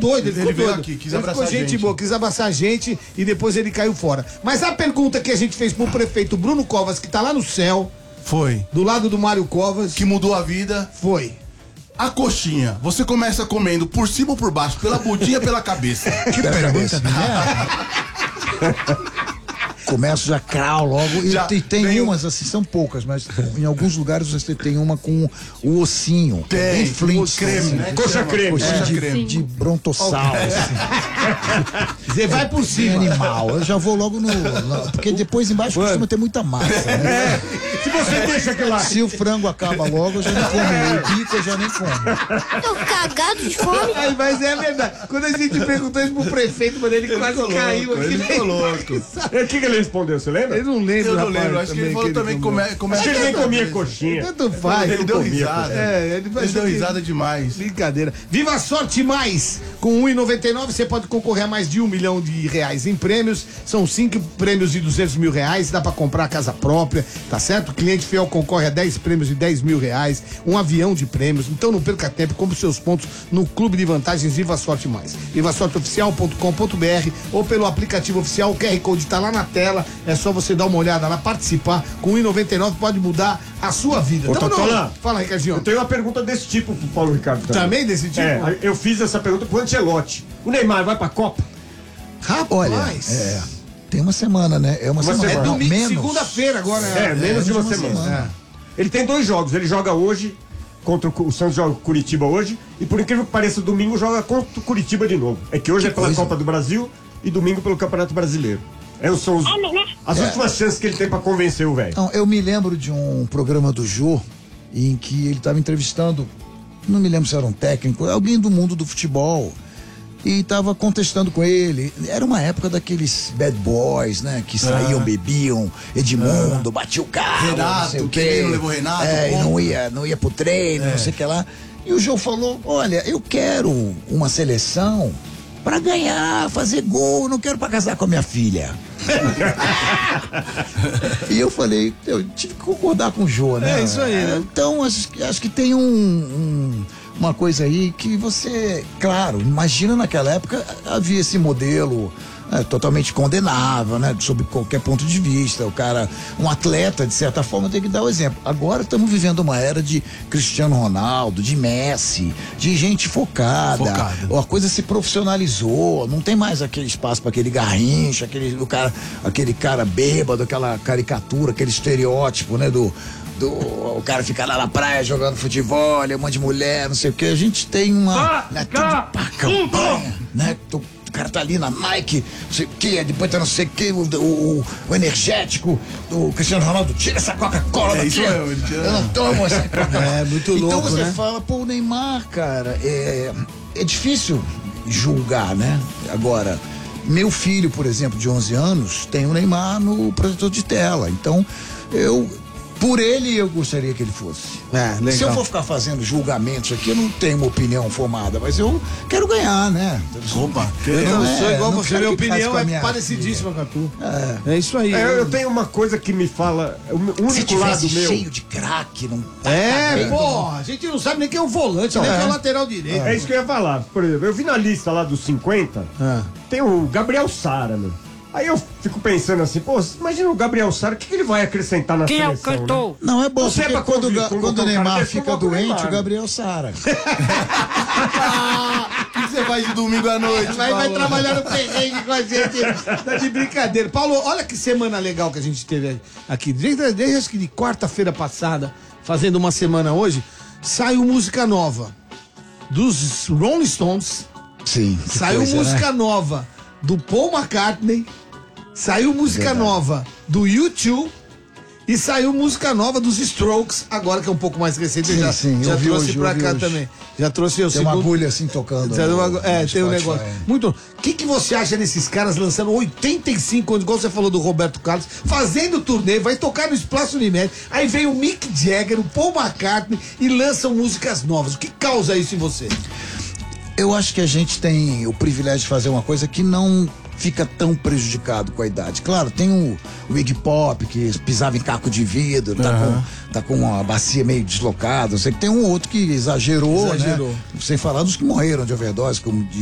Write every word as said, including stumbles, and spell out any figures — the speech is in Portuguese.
doido, ele, ele ficou veio doido. aqui, quis ele abraçar ficou gente, a gente. boa, quis abraçar a gente e depois ele caiu fora. Mas a pergunta que a gente fez pro prefeito Bruno Covas, que tá lá no céu, foi, do lado do Mário Covas, que mudou a vida, foi. A coxinha, você começa comendo por cima ou por baixo, pela budinha ou pela cabeça? Que pergunta, Começo já crau logo. E Já tem, tem tem umas, assim, são poucas, mas em alguns lugares você tem uma com o ossinho. Tem, bem flint, o creme, assim, né? Coxa creme. Coxinha É, de, creme. de brontossauro, assim. Você vai por Bem cima. animal. Eu já vou logo no. no- porque depois embaixo costuma ter muita massa. Né? Se você deixa aquilo lá. Se o frango acaba logo, eu já nem como. O bico eu já nem como. Tô cagado de fome. Ai, mas é verdade. Quando a gente perguntou isso pro prefeito, mano, ele, quase ficou caiu louco, aqui. ele ficou louco. O que, que ele respondeu, você lembra? Eu não lembro, Eu não rapaz, lembro, acho que ele falou também comeu. come, come, Acho que ele nem comia coxinha. Tanto faz. Ele deu comia, risada. É, ele, Ele deu risada demais. Brincadeira. Viva a Sorte Mais! Com um real e noventa e nove você pode concorrer a mais de um milhão de reais em prêmios. São cinco prêmios de duzentos mil reais. Dá pra comprar a casa própria, tá certo? O cliente fiel concorre a dez prêmios de dez mil reais. Um avião de prêmios. Então não perca tempo, compre seus pontos no Clube de Vantagens Viva a Sorte Mais. viva sorte oficial ponto com ponto br ou pelo aplicativo oficial. O Q R Code tá lá na tela. É só você dar uma olhada lá, participar. Com um real e noventa e nove pode mudar a sua vida. Ô, Então, não- Totola, Fala, Ricardinho. Eu tenho uma pergunta desse tipo pro Paulo Ricardo. Também desse tipo? É, eu fiz essa pergunta pro Ancelotti. O Neymar vai pra Copa? Rapaz. Olha, é, tem uma semana, né? É uma, Uma semana. semana. Não, Domingo, menos. segunda-feira agora. É, menos de uma, uma semana. semana. É. Ele tem dois jogos. Ele joga hoje contra o, Cu- o Santos, joga Curitiba hoje. E por incrível que pareça, domingo joga contra o Curitiba de novo. É que hoje Que é pela coisa. Copa do Brasil e domingo pelo Campeonato Brasileiro. É, são os, as É. últimas chances que ele tem pra convencer o velho. Não, eu me lembro de um programa do Jô em que ele estava entrevistando, não me lembro se era um técnico, alguém do mundo do futebol. E estava contestando com ele. Era uma época daqueles bad boys, né? Que saíam, bebiam, Edmundo, batia o carro, Renato, não sei o que quê. ele não levou Renato, É, e como? não ia, não ia pro treino, não sei o que lá. E o Jô falou: olha, eu quero uma seleção pra ganhar, fazer gol, não quero pra casar com a minha filha. E eu falei, eu tive que concordar com o Jô, né? É isso aí, né? Então, acho, que- acho que tem um, um- uma coisa aí que você, claro, imagina naquela época havia esse modelo é, totalmente condenável, né? Sob qualquer ponto de vista. O cara, um atleta, de certa forma, tem que dar o exemplo. Agora estamos vivendo uma era de Cristiano Ronaldo, de Messi, de gente focada. Focada. A coisa se profissionalizou, não tem mais aquele espaço para aquele garrincha, aquele, o cara, aquele cara bêbado, aquela caricatura, aquele estereótipo, né? Do, do, o cara fica lá na praia jogando futebol, um monte de mulher, não sei o que. A gente tem uma. Né, tudo pra campanha, né? O cara tá ali na Nike, não sei o que, depois tá não sei o que, o, o, o energético do Cristiano Ronaldo, tira essa Coca-Cola É daqui. isso mesmo, ele tira- Eu não tomo essa Coca-Cola. É, muito Então louco, você né? fala, pô, o Neymar, cara, é, é difícil julgar, né? Agora, meu filho, por exemplo, de onze anos, tem o Neymar no projetor de tela. Então, eu, por ele, eu gostaria que ele fosse. É, legal. Se eu for ficar fazendo julgamentos aqui, eu não tenho uma opinião formada, mas eu quero ganhar, né? Opa, Eu Não sou é, igual não você, quero minha que case opinião com a é minha parecidíssima com a tua. É. isso aí. É, eu tenho uma coisa que me fala. O meu- o Se único lado tivesse meu. cheio de craque, não. É, tá pô, a gente não sabe nem quem é o volante, nem quem é o lateral direito. É isso que eu ia falar. Por exemplo, eu vi na lista lá dos cinquenta, Ah. tem o Gabriel Sara, meu. Aí eu fico pensando assim, pô, imagina o Gabriel Sara, o que, que ele vai acrescentar na Quem é o seleção? cantor? Né? Não, é bom, Você é porque pra quando, convi- o Ga- convocar quando o um cara Neymar desse, fica convoca o doente, Neymar, o Gabriel Sara. O que você faz de domingo à noite? Vai, vai Paulo? trabalhar no perrengue com a gente. Tá de brincadeira. Paulo, olha que semana legal que a gente teve aqui. Desde, desde acho que de quarta-feira passada, fazendo uma semana hoje, saiu música nova dos Rolling Stones. Sim. que Saiu coisa, música né? nova do Paul McCartney. Saiu música nova do U dois. E saiu música nova dos Strokes, agora que é um pouco mais recente. eu Sim, já sim, eu já vi trouxe hoje, pra eu vi cá hoje. também. Já trouxe o Tem uma segundo. agulha assim tocando. Tem uma- no- é, no tem um Spotify. negócio. Muito. O que, que você acha desses caras lançando oitenta e cinco anos, igual você falou do Roberto Carlos, fazendo turnê, vai tocar no Espaço Unimed, aí vem o Mick Jagger, o Paul McCartney e lançam músicas novas. O que causa isso em você? Eu acho que a gente tem o privilégio de fazer uma coisa que não fica tão prejudicado com a idade. Claro, tem o, o Iggy Pop, que pisava em caco de vidro, tá, com, tá com uma bacia meio deslocada. Eu sei que tem um outro que exagerou, Exagerou. né? Sem falar dos que morreram de overdose, como